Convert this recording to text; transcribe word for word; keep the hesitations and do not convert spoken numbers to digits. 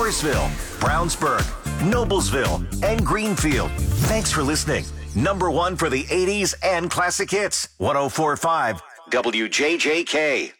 Morrisville, Brownsburg, Noblesville, and Greenfield. Thanks for listening. Number one for the eighties and classic hits. one oh four point five W J J K.